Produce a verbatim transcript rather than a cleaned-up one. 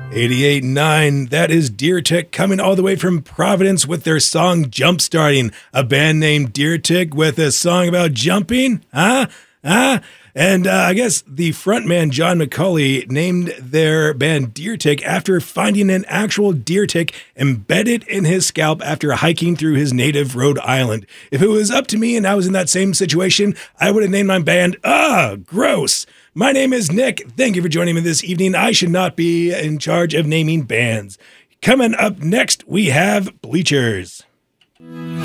eighty-eight point nine, that is Deer Tick coming all the way from Providence with their song Jumpstarting, a band named Deer Tick with a song about jumping, huh? Huh? And uh, I guess the frontman, John McCulley, named their band Deer Tick after finding an actual deer tick embedded in his scalp after hiking through his native Rhode Island. If it was up to me and I was in that same situation, I would have named my band, ah, gross. My name is Nick. Thank you for joining me this evening. I should not be in charge of naming bands. Coming up next, we have Bleachers.